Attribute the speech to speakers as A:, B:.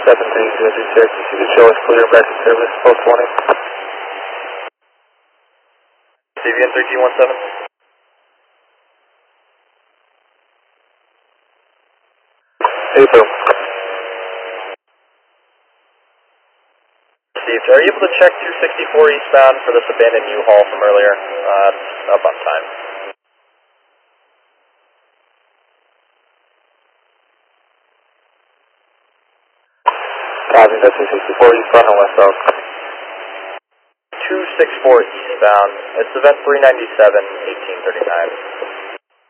A: 17, you can show us clear back to service, post 20.
B: CVN 3G17.
A: Hey, Bill.
B: Received. Are you able to check 264 eastbound for this abandoned U-Haul from earlier? It's up on time.
A: Copy, that's 264 eastbound or westbound?
B: 264 eastbound. It's event 397, 1839.